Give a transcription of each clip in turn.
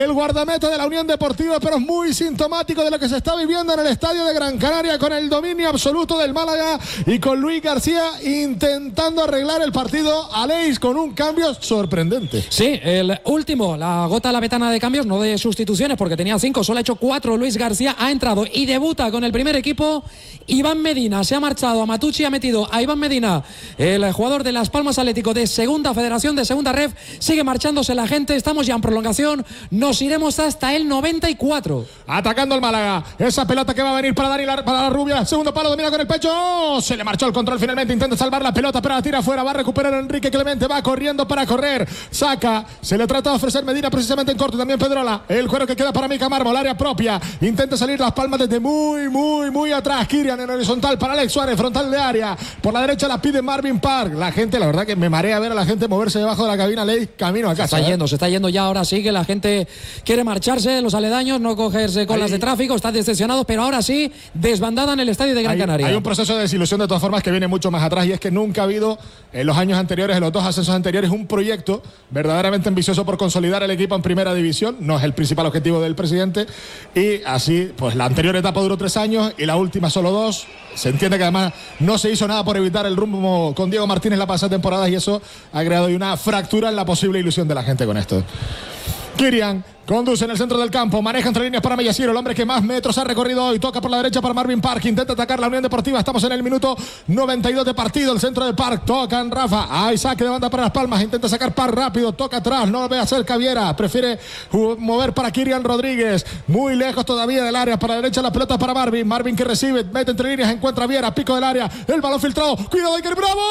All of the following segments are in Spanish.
El guardameta de la Unión Deportiva, pero es muy sintomático de lo que se está viviendo en el estadio de Gran Canaria, con el dominio absoluto del Málaga y con Luis García intentando arreglar el partido. Aleix, con un cambio sorprendente. Sí, el último, la gota lavetana de cambios, no de sustituciones, porque tenía 5, solo ha hecho 4. Luis García ha entrado y debuta con el primer equipo. Iván Medina se ha marchado a Matucci, ha metido a Iván Medina, el jugador de Las Palmas Atlético de segunda federación, de segunda ref. Sigue marchándose la gente, estamos ya en prolongación. Nos iremos hasta el 94. Atacando el Málaga. Esa pelota que va a venir para Dani, para la rubia. Segundo palo, domina con el pecho. ¡Oh! Se le marchó el control finalmente. Intenta salvar la pelota, pero la tira afuera. Va a recuperar Enrique Clemente. Va corriendo para correr. Saca. Se le trata de ofrecer Medina precisamente en corto. También Pedrola. El cuero que queda para Mica Mármol. Área propia. Intenta salir Las Palmas desde muy atrás. Kirian en horizontal para Alex Suárez. Frontal de área. Por la derecha la pide Marvin Park. La gente, la verdad que me marea ver a la gente moverse debajo de la cabina. Ley camino a casa. Se está yendo ya. Ahora sí que la gente quiere marcharse, los aledaños, no cogerse colas de tráfico, está decepcionado, pero ahora sí, desbandada en el estadio de Gran Canaria. Hay un proceso de desilusión de todas formas que viene mucho más atrás, y es que nunca ha habido en los años anteriores, en los 2 ascensos anteriores, un proyecto verdaderamente ambicioso por consolidar el equipo en primera división. No es el principal objetivo del presidente, y así, pues la anterior etapa duró 3 años y la última solo 2. Se entiende que además no se hizo nada por evitar el rumbo con Diego Martínez la pasada temporada, y eso ha creado una fractura en la posible ilusión de la gente con esto. Kirian conduce en el centro del campo, maneja entre líneas para Mellasiero, el hombre que más metros ha recorrido hoy. Toca por la derecha para Marvin Park, intenta atacar la Unión Deportiva. Estamos en el minuto 92 de partido. El centro de Park, tocan Rafa. Hay saque de banda para Las Palmas, intenta sacar Park rápido, toca atrás, no lo ve hacer Caviera, prefiere mover para Kirian Rodríguez, muy lejos todavía del área. Para la derecha la pelota para Marvin que recibe, mete entre líneas, encuentra a Viera, pico del área, el balón filtrado, cuidado Iker Bravo,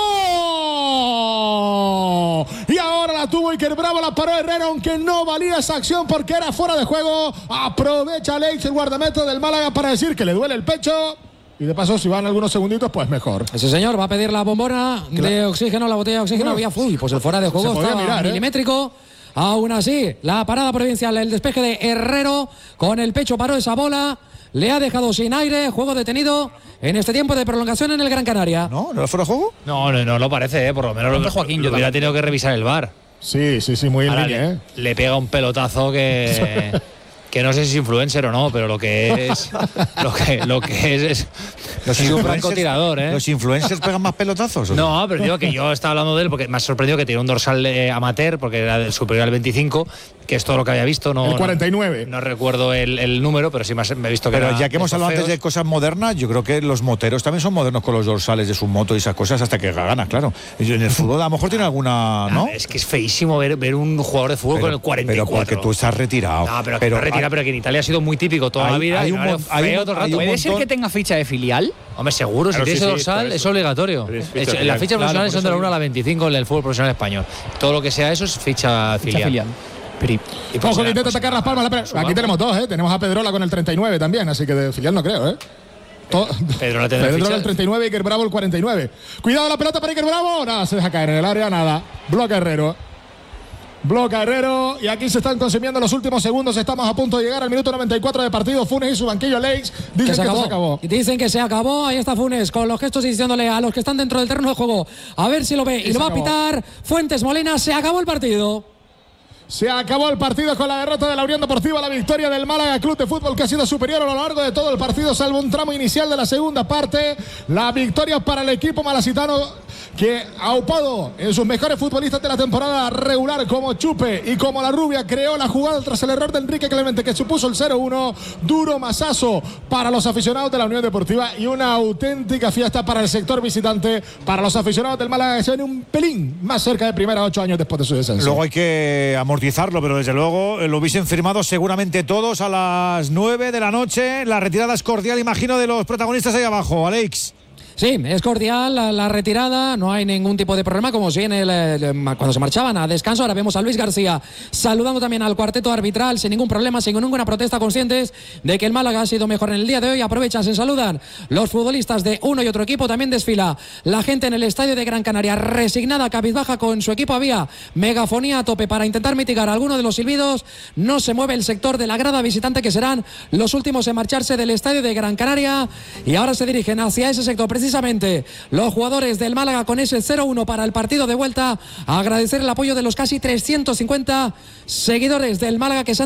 y ahora la tuvo Iker Bravo, la paró Herrera, aunque no valía esa acción porque era fuera de juego. Aprovecha Aleix, el guardameta del Málaga, para decir que le duele el pecho. Y de paso, si van algunos segunditos, pues mejor. Ese señor va a pedir la bombona de oxígeno, la botella de oxígeno. Pues el fuera de juego estaba mirar, milimétrico. Aún así, la parada provincial, el despeje de Herrero, con el pecho paró esa bola. Le ha dejado sin aire, juego detenido en este tiempo de prolongación en el Gran Canaria. ¿No era fuera de juego? No lo parece, por lo menos lo Joaquín. Yo hubiera tenido que revisar el VAR. Sí, muy en línea, le pega un pelotazo que no sé si es influencer o no, pero lo que es un francotirador, ¿eh? ¿Los influencers pegan más pelotazos? No, pero digo que yo estaba hablando de él porque me ha sorprendido que tiene un dorsal amateur, porque era del superior al 25, que es todo lo que había visto. No, el 49. No recuerdo el número, pero sí me he visto que pero era. Ya que hemos hablado antes de cosas modernas, yo creo que los moteros también son modernos con los dorsales de su moto y esas cosas hasta que ganas, claro. En el fútbol a lo mejor tiene alguna, ¿no? Es que es feísimo ver un jugador de fútbol con el 44. Pero porque tú estás retirado. No, pero que en Italia ha sido muy típico toda la vida. ¿Puede ser que tenga ficha de filial? Hombre, seguro, si tienes dorsal es obligatorio. Las fichas profesionales son de la 1 a la 25 en el fútbol profesional español. Todo lo que sea eso es ficha filial. Ojo que intenta atacar Las Palmas. Aquí tenemos 2, tenemos a Pedrola con el 39 también, así que de filial no creo, Pedrola el 39 y Iker Bravo el 49. Cuidado la pelota para Iker Bravo. Nada, se deja caer en el área, nada. Bloca Herrero, y aquí se están consumiendo los últimos segundos. Estamos a punto de llegar al minuto 94 de partido. Funes y su banquillo, Aleix, dicen que se acabó. Dicen que se acabó. Ahí está Funes con los gestos diciéndole a los que están dentro del terreno de juego a ver si lo ve, y lo va a pitar Fuentes Molina. Se acabó el partido. Se acabó el partido con la derrota de la Unión Deportiva, la victoria del Málaga Club de Fútbol, que ha sido superior a lo largo de todo el partido, salvo un tramo inicial de la segunda parte. La victoria para el equipo malacitano, que aupado en sus mejores futbolistas de la temporada regular como Chupe y como La Rubia, creó la jugada tras el error de Enrique Clemente, que supuso el 0-1. Duro masazo para los aficionados de la Unión Deportiva y una auténtica fiesta para el sector visitante, para los aficionados del Málaga, que se ven un pelín más cerca de primera 8 años después de su descenso. Luego hay que amortizarlo, pero desde luego lo hubiesen firmado seguramente todos a las 9 de la noche. La retirada es cordial, imagino, de los protagonistas ahí abajo, Aleix. Sí, es cordial la retirada, no hay ningún tipo de problema, como si cuando se marchaban a descanso. Ahora vemos a Luis García saludando también al cuarteto arbitral sin ningún problema, sin ninguna protesta, conscientes de que el Málaga ha sido mejor en el día de hoy. Aprovechan, se saludan los futbolistas de uno y otro equipo. También desfila la gente en el estadio de Gran Canaria, resignada, cabizbaja con su equipo. Había megafonía a tope para intentar mitigar alguno de los silbidos. No se mueve el sector de la grada visitante, que serán los últimos en marcharse del estadio de Gran Canaria, y ahora se dirigen hacia ese sector precisamente los jugadores del Málaga con ese 0-1 para el partido de vuelta. Agradecer el apoyo de los casi 350 seguidores del Málaga que se han